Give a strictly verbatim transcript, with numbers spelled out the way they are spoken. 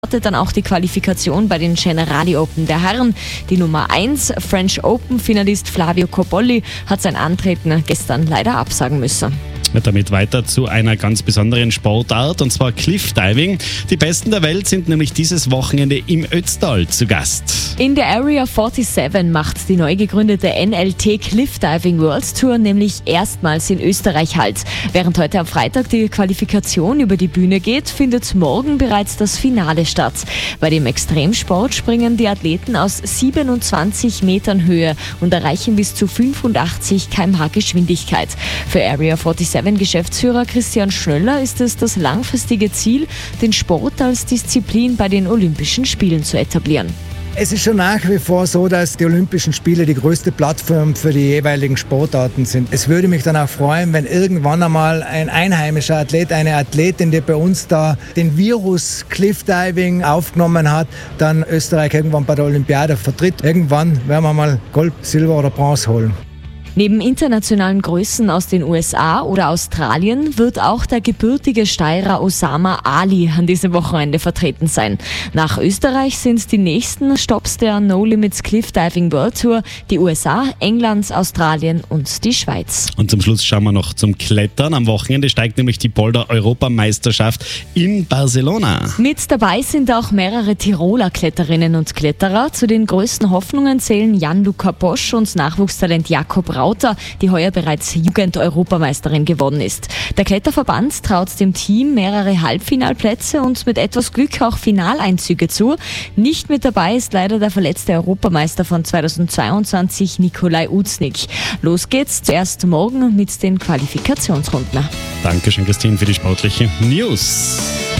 Startet dann auch die Qualifikation bei den Generali Open der Herren. Die Nummer eins, French Open-Finalist Flavio Cobolli, hat sein Antreten gestern leider absagen müssen. Damit weiter zu einer ganz besonderen Sportart, und zwar Cliffdiving. Die Besten der Welt sind nämlich dieses Wochenende im Ötztal zu Gast. In der Area siebenundvierzig macht die neu gegründete N L T Cliffdiving World Tour nämlich erstmals in Österreich Halt. Während heute am Freitag die Qualifikation über die Bühne geht, findet morgen bereits das Finale statt. Bei dem Extremsport springen die Athleten aus siebenundzwanzig Metern Höhe und erreichen bis zu fünfundachtzig Kilometer pro Stunde Geschwindigkeit. Für Area siebenundvierzig Geschäftsführer Christian Schnöller ist es das langfristige Ziel, den Sport als Disziplin bei den Olympischen Spielen zu etablieren. Es ist schon nach wie vor so, dass die Olympischen Spiele die größte Plattform für die jeweiligen Sportarten sind. Es würde mich dann auch freuen, wenn irgendwann einmal ein einheimischer Athlet, eine Athletin, die bei uns da den Virus Cliffdiving aufgenommen hat, dann Österreich irgendwann bei der Olympiade vertritt. Irgendwann werden wir mal Gold, Silber oder Bronze holen. Neben internationalen Größen aus den U S A oder Australien wird auch der gebürtige Steirer Osama Ali an diesem Wochenende vertreten sein. Nach Österreich sind die nächsten Stopps der No Limits Cliffdiving World Tour die U S A, England, Australien und die Schweiz. Und zum Schluss schauen wir noch zum Klettern. Am Wochenende steigt nämlich die Boulder-Europameisterschaft in Barcelona. Mit dabei sind auch mehrere Tiroler Kletterinnen und Kletterer. Zu den größten Hoffnungen zählen Jan-Luca Bosch und Nachwuchstalent Jakob Rauter, die heuer bereits Jugend-Europameisterin geworden ist. Der Kletterverband traut dem Team mehrere Halbfinalplätze und mit etwas Glück auch Finaleinzüge zu. Nicht mit dabei ist leider der verletzte Europameister von zweitausendzweiundzwanzig, Nikolai Uznik. Los geht's zuerst morgen mit den Qualifikationsrunden. Dankeschön, Christine, für die sportlichen News.